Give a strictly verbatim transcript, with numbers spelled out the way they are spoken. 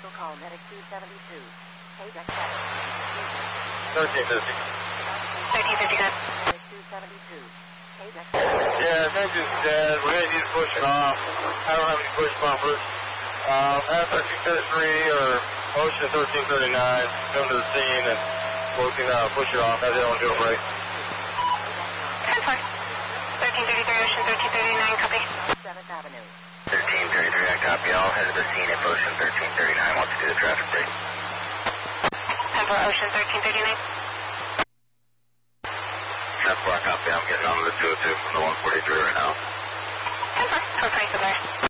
Vehicle call medic two seventy-two. Page X. thirteen fifty. thirteen fifty, good. Medic two seventy-two. Page X. Yeah, engine's dead. We're going to need to push it off. I don't have any push bumpers. Um, F thirteen thirty-three or Ocean thirteen thirty-nine come to the scene and we can uh, push it off. Have the on do a break. ten four. thirteen thirty-three, Ocean thirteen thirty-nine, copy. seventh Avenue. thirteen thirty-three, I copy. I'll head to the scene at Ocean thirteen thirty-nine. Want to do the traffic break. ten four, Ocean thirteen thirty-nine. ten four, I copy. I'm getting on to the two oh two from the one forty-three right now. ten four, four forty-two there.